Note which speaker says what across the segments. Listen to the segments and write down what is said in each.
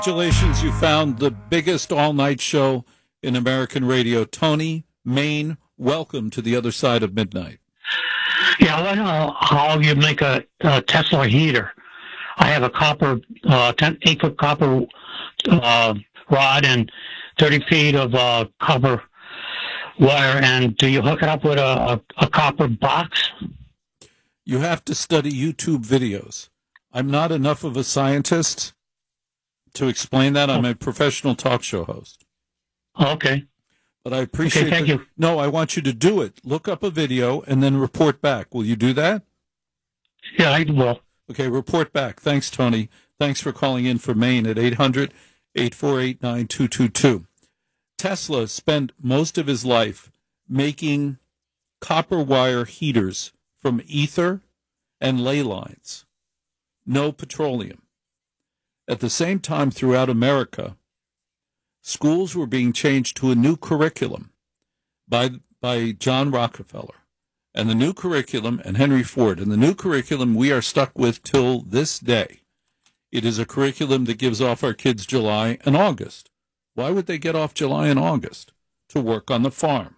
Speaker 1: Congratulations, you found the biggest all-night show in American radio. Tony, Maine, welcome to the other side of midnight.
Speaker 2: Yeah, I want to know how you make a Tesla heater. I have a copper, 8-foot copper rod and 30 feet of copper wire, and do you hook it up with a copper box?
Speaker 1: You have to study YouTube videos. I'm not enough of a scientist to explain that. I'm a professional talk show host.
Speaker 2: Okay.
Speaker 1: But I appreciate
Speaker 2: thank you.
Speaker 1: No, I want you to do it. Look up a video and then report back. Will you do that?
Speaker 2: Yeah, I will.
Speaker 1: Okay, report back. Thanks, Tony. Thanks for calling in from Maine at 800-848-9222. Tesla spent most of his life making copper wire heaters from ether and ley lines. No petroleum. At the same time, throughout America, schools were being changed to a new curriculum by John Rockefeller. And the new curriculum, and Henry Ford, and the new curriculum we are stuck with till this day. It is a curriculum that gives off our kids July and August. Why would they get off July and August? To work on the farm.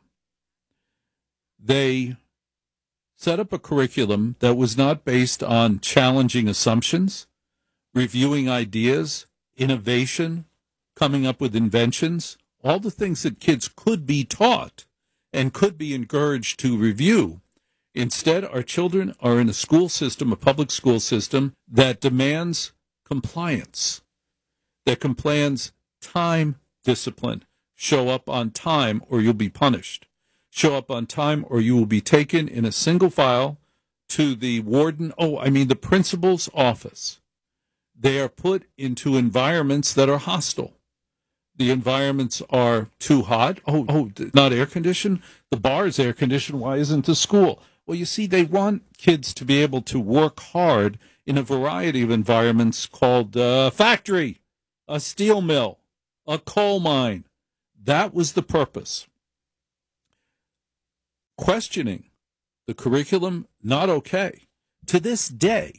Speaker 1: They set up a curriculum that was not based on challenging assumptions, reviewing ideas, innovation, coming up with inventions, all the things that kids could be taught and could be encouraged to review. Instead, our children are in a school system, a public school system, that demands compliance, that commands time discipline. Show up on time or you'll be punished. Show up on time or you will be taken in a single file to the the principal's office. They are put into environments that are hostile. The environments are too hot. Not air conditioned. The bar is air conditioned. Why isn't the school? Well, you see, they want kids to be able to work hard in a variety of environments called a factory, a steel mill, a coal mine. That was the purpose. Questioning the curriculum, not okay. To this day,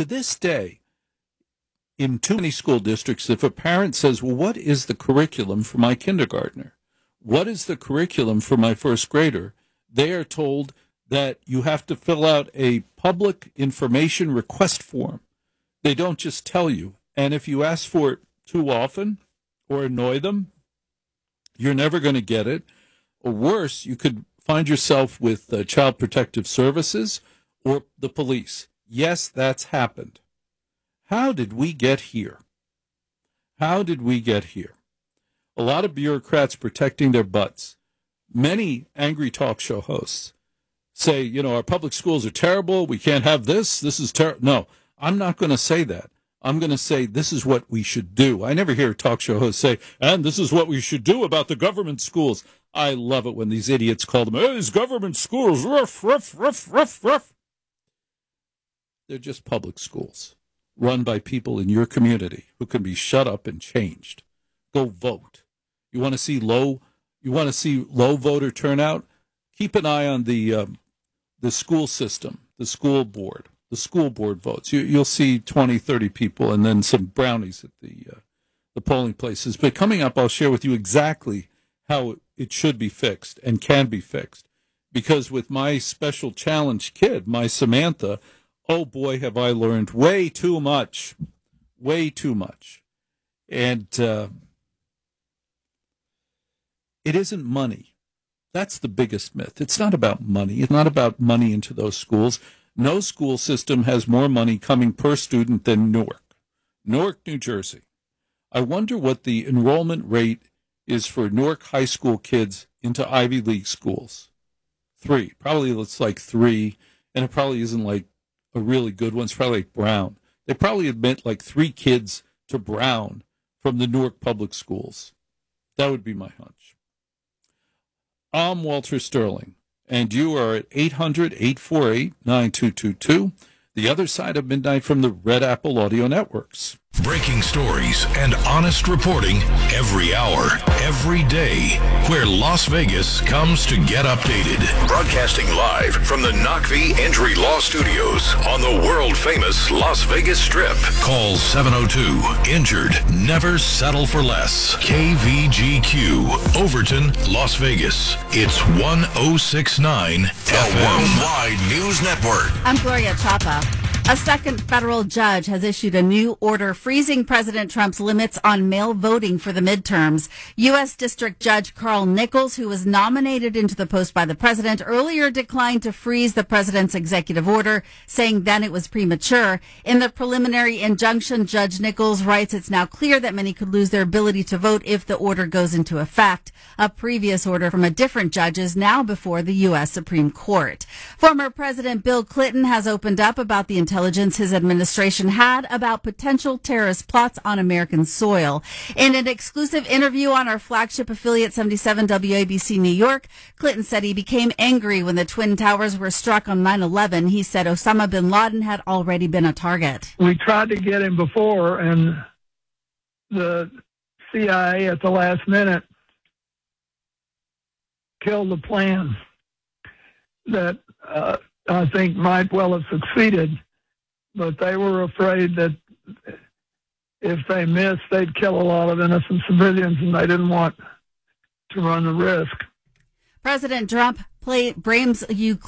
Speaker 1: in too many school districts, if a parent says, well, what is the curriculum for my kindergartner? What is the curriculum for my first grader? They are told that you have to fill out a public information request form. They don't just tell you. And if you ask for it too often or annoy them, you're never going to get it. Or worse, you could find yourself with Child Protective Services or the police. Yes, that's happened. How did we get here? How did we get here? A lot of bureaucrats protecting their butts. Many angry talk show hosts say, our public schools are terrible. We can't have this. This is terrible. No, I'm not going to say that. I'm going to say this is what we should do. I never hear a talk show host say, and this is what we should do about the government schools. I love it when these idiots call them, these government schools, rough, rough, rough, rough, rough. They're just public schools run by people in your community who can be shut up and changed. Go vote. You want to see low voter turnout? Keep an eye on the school system, the school board votes. You'll see 20, 30 people and then some brownies at the polling places. But coming up, I'll share with you exactly how it should be fixed and can be fixed. Because with my special challenge kid, my Samantha, oh boy, have I learned way too much. And it isn't money. That's the biggest myth. It's not about money. It's not about money into those schools. No school system has more money coming per student than Newark, New Jersey. I wonder what the enrollment rate is for Newark high school kids into Ivy League schools. 3. Probably it's like 3, and it probably isn't like a really good one. It's probably like Brown. They probably admit like 3 kids to Brown from the Newark public schools. That would be my hunch. I'm Walter Sterling, and you are at 800-848-9222, the other side of midnight from the Red Apple Audio Networks.
Speaker 3: Breaking stories and honest reporting every hour, every day, where Las Vegas comes to get updated. Broadcasting live from the Knockvie Injury Law Studios on the world-famous Las Vegas Strip. Call 702-INJURED. Never settle for less. KVGQ, Overton, Las Vegas. It's 1069 FM. The Worldwide News Network.
Speaker 4: I'm Gloria Chapa. A second federal judge has issued a new order freezing President Trump's limits on mail voting for the midterms. U.S. District Judge Carl Nichols, who was nominated into the post by the president, earlier declined to freeze the president's executive order, saying then it was premature. In the preliminary injunction, Judge Nichols writes it's now clear that many could lose their ability to vote if the order goes into effect. A previous order from a different judge is now before the U.S. Supreme Court. Former President Bill Clinton has opened up about the intelligence his administration had about potential terrorist plots on American soil. In an exclusive interview on our flagship affiliate 77 WABC New York, Clinton said he became angry when the Twin Towers were struck on 9/11. He said Osama bin Laden had already been a target.
Speaker 5: We tried to get him before, and the CIA at the last minute killed the plan that I think might well have succeeded. But they were afraid that if they missed, they'd kill a lot of innocent civilians, and they didn't want to run the risk.
Speaker 4: President Trump blames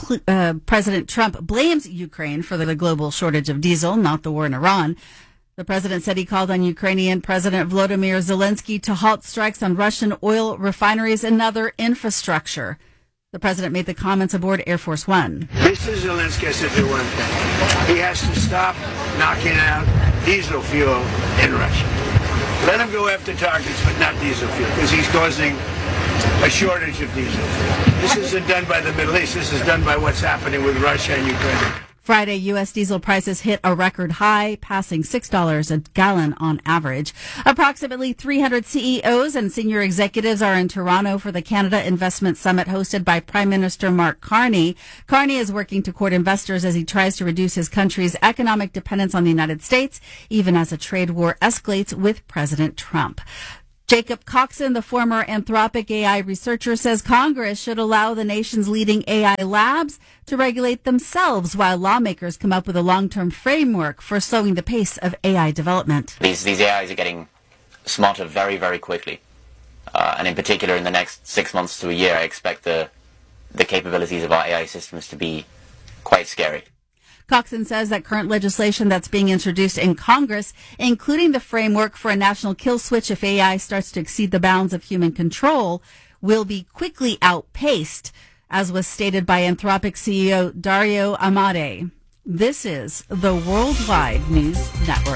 Speaker 4: Ukraine for the global shortage of diesel, not the war in Iran. The president said he called on Ukrainian President Volodymyr Zelensky to halt strikes on Russian oil refineries and other infrastructure. The president made the comments aboard Air Force One.
Speaker 6: Mr. Zelensky has to do one thing. He has to stop knocking out diesel fuel in Russia. Let him go after targets, but not diesel fuel, because he's causing a shortage of diesel fuel. This isn't done by the Middle East. This is done by what's happening with Russia and Ukraine.
Speaker 4: Friday, U.S. diesel prices hit a record high, passing $6 a gallon on average. Approximately 300 CEOs and senior executives are in Toronto for the Canada Investment Summit hosted by Prime Minister Mark Carney. Carney is working to court investors as he tries to reduce his country's economic dependence on the United States, even as a trade war escalates with President Trump. Jacob Coxon, the former Anthropic AI researcher, says Congress should allow the nation's leading AI labs to regulate themselves while lawmakers come up with a long-term framework for slowing the pace of AI development.
Speaker 7: These AIs are getting smarter very, very quickly. And in particular, in the next 6 months to a year, I expect the capabilities of our AI systems to be quite scary.
Speaker 4: Coxon says that current legislation that's being introduced in Congress, including the framework for a national kill switch if AI starts to exceed the bounds of human control, will be quickly outpaced, as was stated by Anthropic CEO Dario Amodei. This is the Worldwide News Network.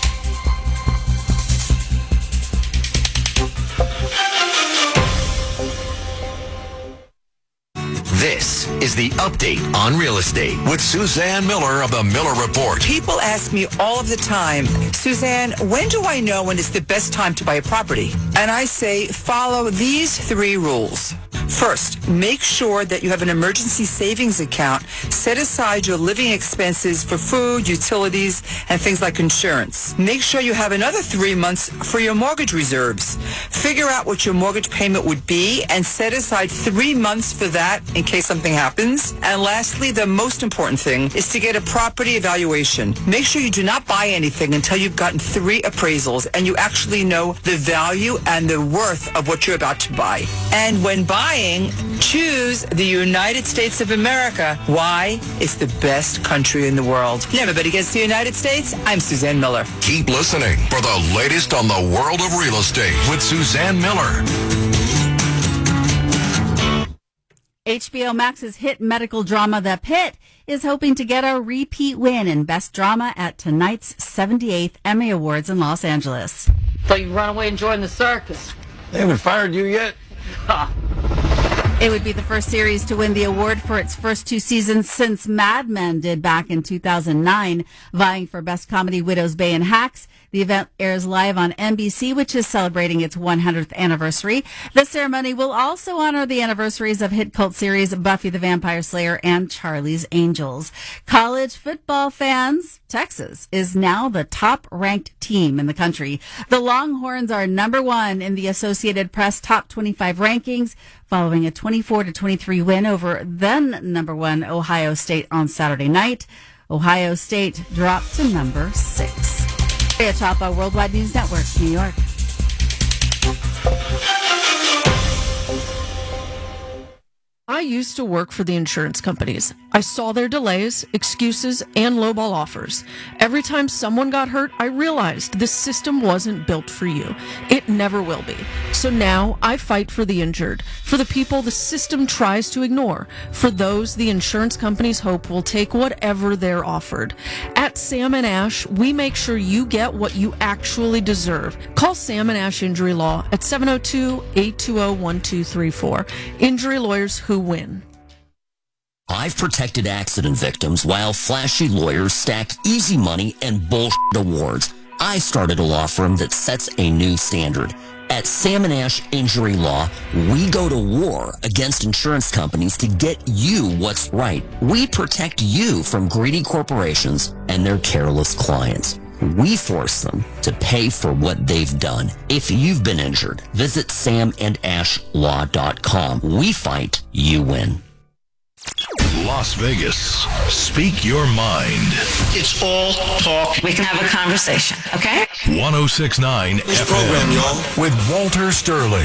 Speaker 3: This is the update on real estate with Suzanne Miller of the Miller Report.
Speaker 8: People ask me all of the time, Suzanne, when do I know when it's the best time to buy a property? And I say, follow these 3 rules. First, make sure that you have an emergency savings account. Set aside your living expenses for food, utilities, and things like insurance. Make sure you have another 3 months for your mortgage reserves. Figure out what your mortgage payment would be and set aside 3 months for that in case something happens. And lastly, the most important thing is to get a property evaluation. Make sure you do not buy anything until you've gotten 3 appraisals and you actually know the value and the worth of what you're about to buy. And when buying, choose the United States of America. Why? It's the best country in the world. And everybody gets the United States. I'm Suzanne Miller.
Speaker 3: Keep listening for the latest on the world of real estate with Suzanne Miller.
Speaker 4: HBO Max's hit medical drama The Pit is hoping to get a repeat win in Best Drama at tonight's 78th Emmy Awards in Los Angeles.
Speaker 9: Thought you'd run away and join the circus.
Speaker 10: They haven't fired you yet?
Speaker 4: It would be the first series to win the award for its first 2 seasons since Mad Men did back in 2009. Vying for Best Comedy, Widow's Bay and Hacks The event airs live on NBC, which is celebrating its 100th anniversary. The ceremony will also honor the anniversaries of hit cult series Buffy the Vampire Slayer and Charlie's Angels. College football fans, Texas is now the top-ranked team in the country. The Longhorns are number one in the Associated Press Top 25 rankings, following a 24-23 win over then number one Ohio State on Saturday night. Ohio State dropped to number 6. Maria Chapa, Worldwide News Network, New York.
Speaker 10: I used to work for the insurance companies. I saw their delays, excuses, and lowball offers. Every time someone got hurt, I realized this system wasn't built for you. It never will be. So now I fight for the injured, for the people the system tries to ignore, for those the insurance companies hope will take whatever they're offered. At Sam & Ash, we make sure you get what you actually deserve. Call Sam & Ash Injury Law at 702-820-1234. Injury lawyers who win.
Speaker 11: I've protected accident victims while flashy lawyers stack easy money and bullshit awards. I started a law firm that sets a new standard. At Sam & Ash Injury Law, we go to war against insurance companies to get you what's right. We protect you from greedy corporations and their careless clients. We force them to pay for what they've done. If you've been injured, visit samandashlaw.com. We fight, you win.
Speaker 3: Las Vegas. Speak your mind.
Speaker 12: It's all talk.
Speaker 9: We can have a conversation, okay?
Speaker 3: 106.9 FM
Speaker 12: program, y'all.
Speaker 3: with Walter Sterling.